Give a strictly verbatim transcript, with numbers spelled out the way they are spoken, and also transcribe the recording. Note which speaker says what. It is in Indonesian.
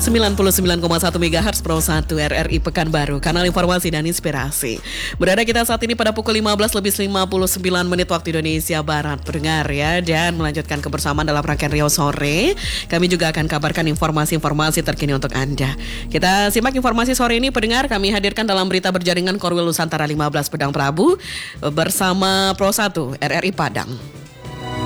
Speaker 1: sembilan puluh sembilan koma satu megahertz Pro satu R R I Pekanbaru, kanal informasi dan inspirasi. Berada kita saat ini pada pukul lima belas lebih lima puluh sembilan menit waktu Indonesia Barat, pendengar ya. Dan melanjutkan kebersamaan dalam rangkaian Riau Sore, kami juga akan kabarkan informasi-informasi terkini untuk Anda. Kita simak informasi sore ini, pendengar. Kami hadirkan dalam berita berjaringan Korwil Nusantara lima belas Pedang Prabu bersama Pro satu R R I Padang.